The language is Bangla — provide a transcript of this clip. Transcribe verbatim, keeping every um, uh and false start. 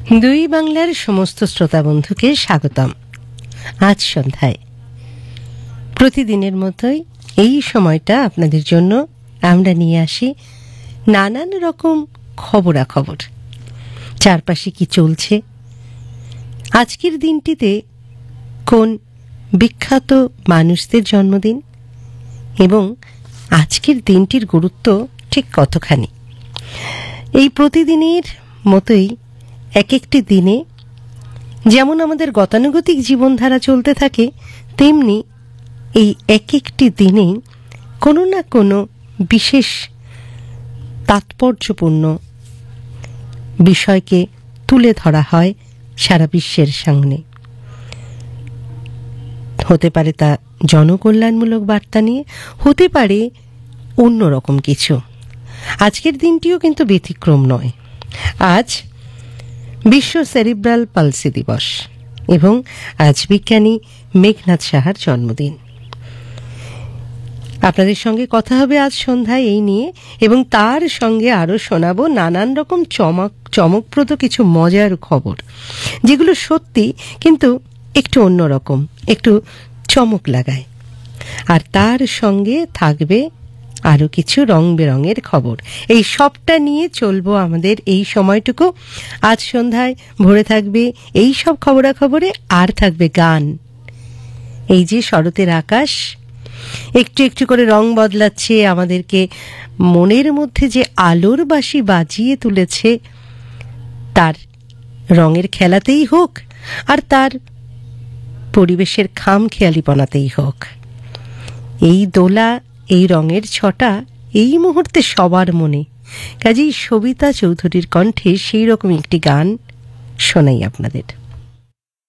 দুই বাংলার সমস্ত শ্রোতা বন্ধুকে স্বাগতম। আজ সন্ধ্যায় প্রতিদিনের মতোই এই সময়টা আপনাদের জন্য আমরা নিয়ে আসি নানান রকম খবরাখবর। চারপাশে কি চলছে, আজকের দিনটিতে কোন বিখ্যাত মানুষদের জন্মদিন এবং আজকের দিনটির গুরুত্ব ঠিক কতখানি। এই প্রতিদিনের মতোই এক একটি দিনে যেমন আমাদের গতানুগতিক জীবনধারা চলতে থাকে, তেমনি এই এক একটি দিনে কোনো না কোনো বিশেষ তাৎপর্যপূর্ণ বিষয়কে তুলে ধরা হয় সারা বিশ্বের সামনে। হতে পারে তা জনকল্যাণমূলক বার্তা নিয়ে, হতে পারে অন্যরকম কিছু। আজকের দিনটিও কিন্তু ব্যতিক্রম নয়। আজ বিশ্ব সেরিব্রাল পালসি দিবস এবং আজ বিজ্ঞানী মেঘনাদ সাহার জন্মদিন। আপনাদের সঙ্গে কথা হবে আজ সন্ধ্যায় এই নিয়ে, এবং তার সঙ্গে আরও শোনাবো নানান রকম চমক চমকপ্রদ কিছু মজার খবর, যেগুলো সত্যি কিন্তু একটু অন্যরকম, একটু চমক লাগায়। আর তার সঙ্গে থাকবে আরও কিছু রং বেরঙের খবর। এই সবটা নিয়ে চলবো আমাদের এই সময়টুকু। আজ সন্ধ্যায় ভরে থাকবে এই সব খবরাখবরে, আর থাকবে গান। এই যে শরতের আকাশ একটু একটু করে রং বদলাচ্ছে, আমাদেরকে মনের মধ্যে যে আলোর বাঁশি বাজিয়ে তুলেছে, তার রঙের খেলাতেই হোক আর তার পরিবেশের খামখেয়ালিপনাতেই হোক, এই দোলা, এই রঙের ছটা এই মুহূর্তে সবার মনে। কাজেই সবিতা চৌধুরীর কণ্ঠে সেই রকম একটি গান শোনাই আপনাদের।